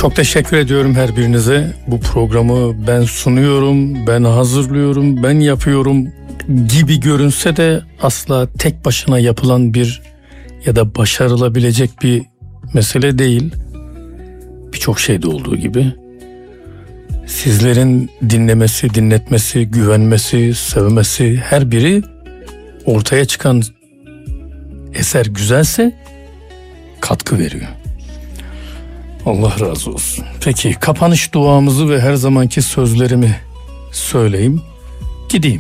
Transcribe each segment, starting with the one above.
Çok teşekkür ediyorum her birinize. Bu programı ben sunuyorum, ben hazırlıyorum, ben yapıyorum gibi görünse de asla tek başına yapılan bir ya da başarılabilecek bir mesele değil. Birçok şeyde olduğu gibi. Sizlerin dinlemesi, dinletmesi, güvenmesi, sevmesi, her biri ortaya çıkan eser güzelse katkı veriyor. Allah razı olsun. Peki kapanış duamızı ve her zamanki sözlerimi söyleyeyim. Gideyim.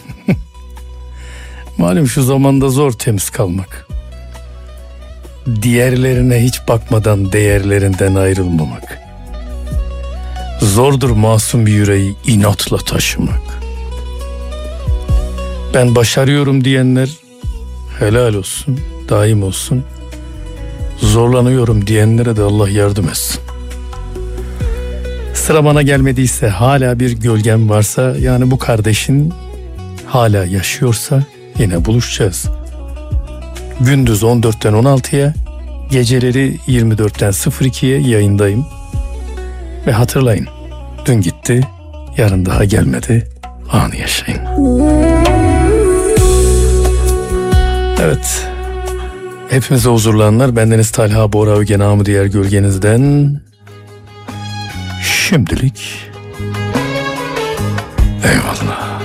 Malum şu zamanda zor temiz kalmak. Diğerlerine hiç bakmadan değerlerinden ayrılmamak. Zordur masum bir yüreği inatla taşımak. Ben başarıyorum diyenler helal olsun, daim olsun. Zorlanıyorum diyenlere de Allah yardım etsin. Sıra bana gelmediyse, hala bir gölgem varsa, yani bu kardeşin hala yaşıyorsa yine buluşacağız. Gündüz 14'ten 16'ya, geceleri 24'ten 02'ye yayındayım. Ve hatırlayın, dün gitti, yarın daha gelmedi, anı yaşayın. Evet, hepimize huzurlananlar, bendeniz Talha Bora Öge, namı diğer gölgenizden. Şimdilik eyvallah.